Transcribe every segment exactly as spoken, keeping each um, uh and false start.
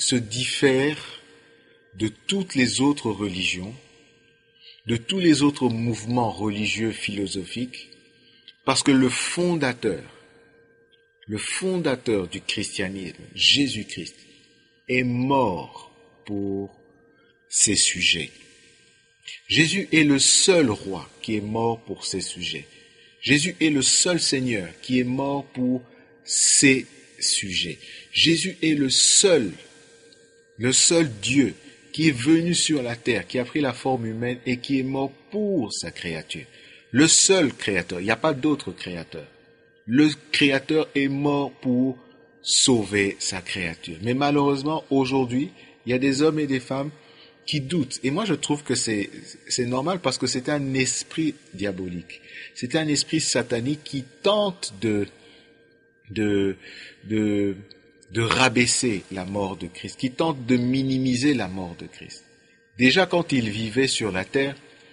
se diffère de toutes les autres religions, de tous les autres mouvements religieux philosophiques, parce que le fondateur, le fondateur du christianisme, Jésus-Christ, est mort pour ces sujets. Jésus est le seul roi qui est mort pour ces sujets. Jésus est le seul Seigneur qui est mort pour ces sujets. Jésus est le seul, le seul Dieu qui est venu sur la terre, qui a pris la forme humaine et qui est mort pour sa créature. Le seul créateur, il n'y a pas d'autre créateur. Le créateur est mort pour sauver sa créature. Mais malheureusement, aujourd'hui, il y a des hommes et des femmes qui doutent. Et moi, je trouve que c'est, c'est normal parce que c'est un esprit diabolique. C'est un esprit satanique qui tente de, de, de, de rabaisser la mort de Christ, qui tente de minimiser la mort de Christ. Déjà, quand il vivait sur la terre,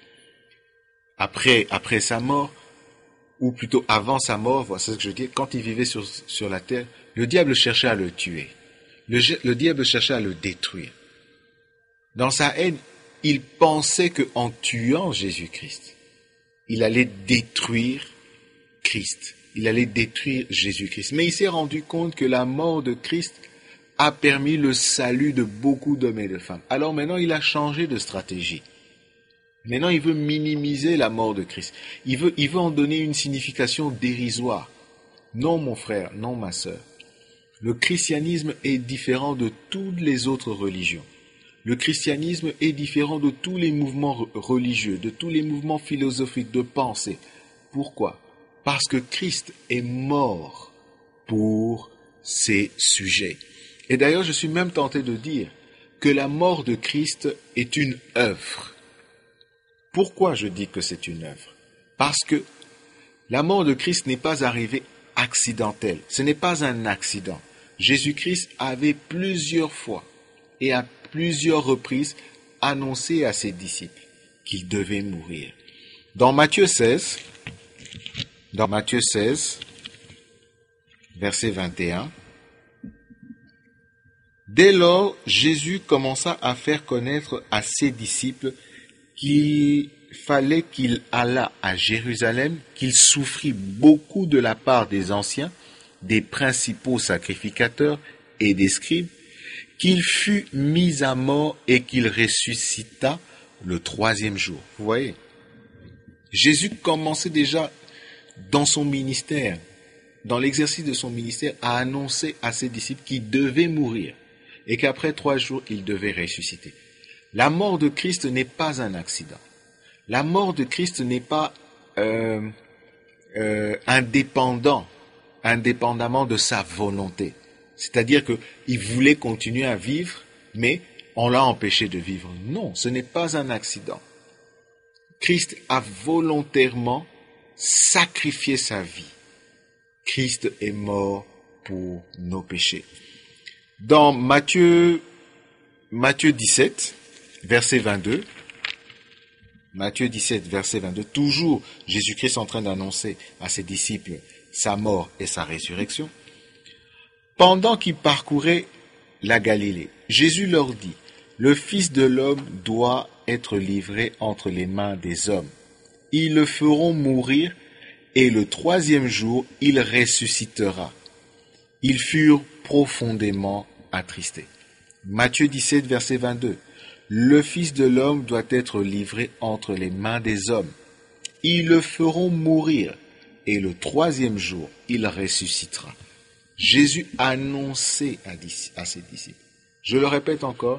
après, après sa mort, ou plutôt avant sa mort, voilà ce que je dis, quand il vivait sur, sur la terre, le diable cherchait à le tuer. Le, le diable cherchait à le détruire. Dans sa haine, il pensait qu'en tuant Jésus-Christ, il allait détruire Christ. Il allait détruire Jésus-Christ. Mais il s'est rendu compte que la mort de Christ a permis le salut de beaucoup d'hommes et de femmes. Alors maintenant, il a changé de stratégie. Maintenant, il veut minimiser la mort de Christ. Il veut, il veut en donner une signification dérisoire. Non, mon frère, non, ma sœur. Le christianisme est différent de toutes les autres religions. Le christianisme est différent de tous les mouvements religieux, de tous les mouvements philosophiques de pensée. Pourquoi? Parce que Christ est mort pour ces sujets. Et d'ailleurs, je suis même tenté de dire que la mort de Christ est une œuvre. Pourquoi je dis que c'est une œuvre? Parce que la mort de Christ n'est pas arrivée accidentelle. Ce n'est pas un accident. Jésus-Christ avait plusieurs fois et à plusieurs reprises annoncé à ses disciples qu'il devait mourir. Dans Matthieu seize, dans Matthieu seize, verset vingt et un, dès lors, Jésus commença à faire connaître à ses disciples qu'il fallait qu'il allât à Jérusalem, qu'il souffrit beaucoup de la part des anciens, des principaux sacrificateurs et des scribes, qu'il fut mis à mort et qu'il ressuscita le troisième jour. Vous voyez, Jésus commençait déjà dans son ministère, dans l'exercice de son ministère, à annoncer à ses disciples qu'il devait mourir et qu'après trois jours, il devait ressusciter. La mort de Christ n'est pas un accident. La mort de Christ n'est pas euh, euh, indépendant, indépendamment de sa volonté. C'est-à-dire qu'il voulait continuer à vivre, mais on l'a empêché de vivre. Non, ce n'est pas un accident. Christ a volontairement sacrifié sa vie. Christ est mort pour nos péchés. Dans Matthieu, Matthieu dix-sept, verset vingt-deux, Matthieu dix-sept, verset vingt-deux, toujours Jésus-Christ en train d'annoncer à ses disciples sa mort et sa résurrection. Pendant qu'ils parcouraient la Galilée, Jésus leur dit, « Le Fils de l'homme doit être livré entre les mains des hommes. Ils le feront mourir, et le troisième jour, il ressuscitera. » Ils furent profondément attristés. Matthieu dix-sept, verset vingt-deux. « Le Fils de l'homme doit être livré entre les mains des hommes. Ils le feront mourir, et le troisième jour, il ressuscitera. » Jésus annonçait à ses disciples. Je le répète encore,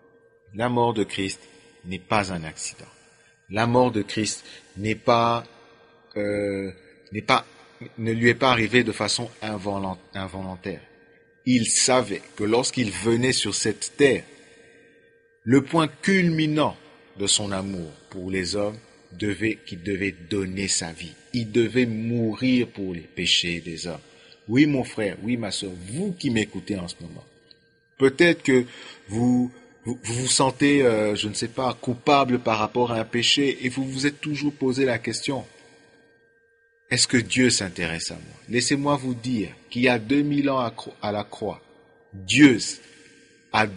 la mort de Christ n'est pas un accident. La mort de Christ n'est pas, euh, n'est pas, ne lui est pas arrivée de façon involontaire. Il savait que lorsqu'il venait sur cette terre, le point culminant de son amour pour les hommes devait, qu'il devait donner sa vie. Il devait mourir pour les péchés des hommes. Oui, mon frère, oui, ma soeur, vous qui m'écoutez en ce moment, peut-être que vous vous vous, vous sentez, euh, je ne sais pas, coupable par rapport à un péché et vous vous êtes toujours posé la question, est-ce que Dieu s'intéresse à moi? Laissez-moi vous dire qu'il y a deux mille ans à, à la croix, Dieu a